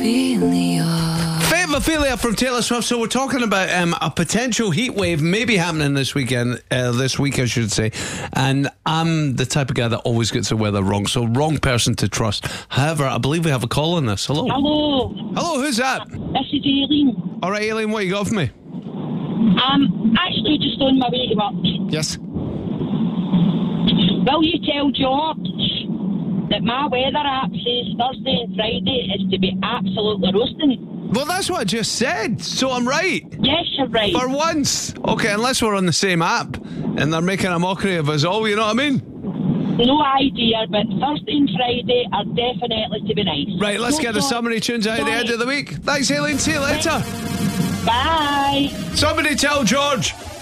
Fate of Ophelia from Taylor Swift. So we're talking about a potential heat wave maybe happening this weekend, this week I should say, and I'm the type of guy that always gets the weather wrong, so wrong person to trust. However, I believe we have a call on this. Hello. Hello, who's that? This is Aileen. Alright, Aileen, what you got for me? I'm actually just on my way to work. Yes. Will you tell George that my weather app says Thursday and Friday is to be absolutely roasting? Well, that's what I just said, so I'm right. Yes, you're right. For once. Okay, unless we're on the same app and they're making a mockery of us all, you know what I mean? No idea, but Thursday and Friday are definitely to be nice. Right, let's get the summary tunes out at the end of the week. Thanks, Aileen. See you later. Bye. Somebody tell George